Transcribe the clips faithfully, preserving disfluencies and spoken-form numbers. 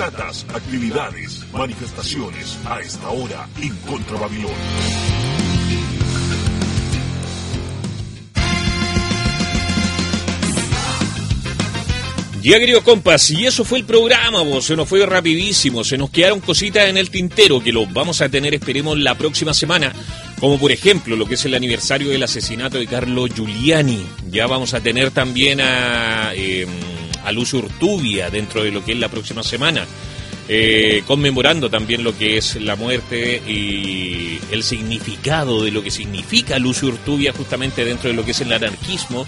tocatas, actividades, manifestaciones a esta hora en Contra Babilón. Ya, queridos compas, y eso fue el programa, vos. Se nos fue rapidísimo, se nos quedaron cositas en el tintero que los vamos a tener, esperemos, la próxima semana, como por ejemplo lo que es el aniversario del asesinato de Carlo Giuliani. Ya vamos a tener también a, eh, a Lucio Urtubia dentro de lo que es la próxima semana, eh, conmemorando también lo que es la muerte y el significado de lo que significa Lucio Urtubia justamente dentro de lo que es el anarquismo.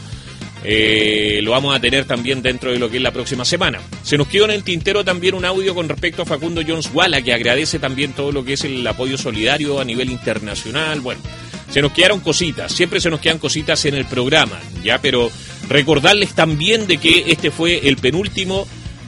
Eh, lo vamos a tener también dentro de lo que es la próxima semana. Se nos quedó en el tintero también un audio con respecto a Facundo Jones Walla, que agradece también todo lo que es el apoyo solidario a nivel internacional. Bueno, se nos quedaron cositas, siempre se nos quedan cositas en el programa, ya, pero recordarles también de que este fue el penúltimo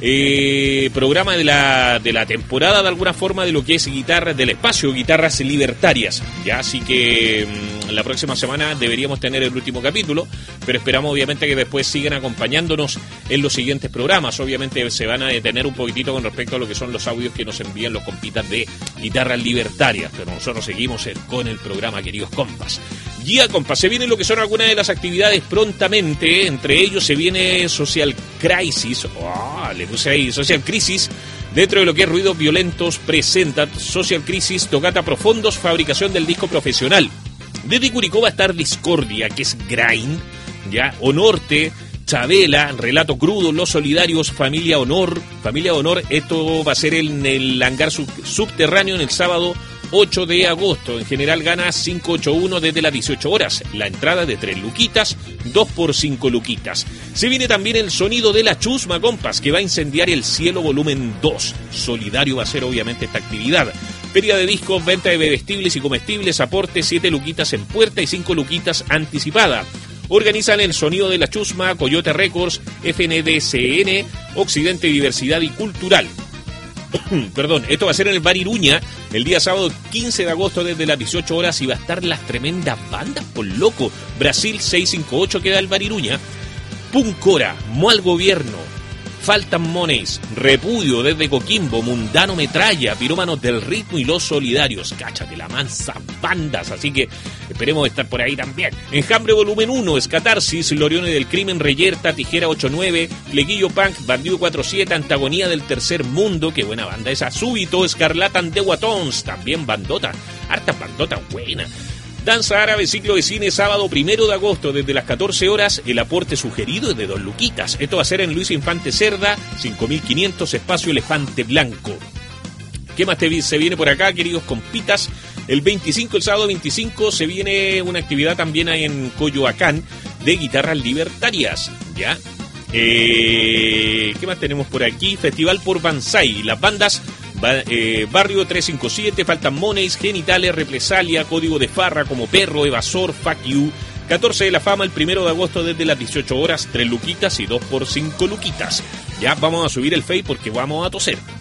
eh, programa de la, de la temporada, de alguna forma, de lo que es guitarra, del espacio Guitarras Libertarias, ya, así que mmm, la próxima semana deberíamos tener el último capítulo, pero esperamos obviamente que después sigan acompañándonos en los siguientes programas. Obviamente se van a detener un poquitito con respecto a lo que son los audios que nos envían los compitas de Guitarras Libertarias, pero nosotros seguimos con el programa, queridos compas. Ya, compas, se vienen lo que son algunas de las actividades prontamente, entre ellos se viene Social Crisis, oh, le puse ahí, Social Crisis, dentro de lo que es Ruidos Violentos presenta Social Crisis, Tocata Profundos, fabricación del disco profesional. Desde Curicó va a estar Discordia, que es Grind, ya, Honorte, Chabela, Relato Crudo, Los Solidarios, Familia Honor, Familia Honor, esto va a ser en el hangar sub, subterráneo en el sábado ocho de agosto. En general gana quinientos ochenta y uno desde las dieciocho horas. La entrada de tres luquitas, dos por cinco luquitas. Se viene también el Sonido de la Chusma, compas, que va a incendiar el cielo volumen dos. Solidario va a ser obviamente esta actividad. Feria de discos, venta de bebestibles y comestibles, aporte siete luquitas en puerta y cinco luquitas anticipada. Organizan el Sonido de la Chusma, Coyote Records, F N D C N, Occidente Diversidad y Cultural. Perdón, esto va a ser en el Bar Iruña el día sábado quince de agosto desde las dieciocho horas y va a estar las tremendas bandas, por loco. Brasil seiscientos cincuenta y ocho queda el Bar Iruña. Puncora, Moal Gobierno, Faltan Monies, Repudio desde Coquimbo, Mundano Metralla, Pirómanos del Ritmo y Los Solidarios. Cáchate la mansa bandas, así que esperemos estar por ahí también. Enjambre Volumen uno, Escatarsis, Loriones del Crimen, Reyerta, Tijera ochenta y nueve, Flequillo Punk, Bandido cuarenta y siete, Antagonía del Tercer Mundo, qué buena banda esa. Súbito, Escarlatan de Guatons, también bandota, harta bandota buena. Danza Árabe, ciclo de cine, sábado primero de agosto, desde las catorce horas, el aporte sugerido es de dos luquitas. Esto va a ser en Luis Infante Cerda, cinco mil quinientos, espacio Elefante Blanco. ¿Qué más te, se viene por acá, queridos compitas? El veinticinco, el sábado veinticinco, se viene una actividad también ahí en Coyoacán de Guitarras Libertarias, ¿ya? Eh, ¿Qué más tenemos por aquí? Festival por Banzai, las bandas... Va, eh, Barrio trescientos cincuenta y siete, Faltan Monies, Genitales, Represalia, Código de Farra, Como Perro, Evasor, Fuck You. catorce de la Fama el primero de agosto desde las dieciocho horas, tres luquitas y dos por cinco luquitas. Ya vamos a subir el Face porque vamos a toser.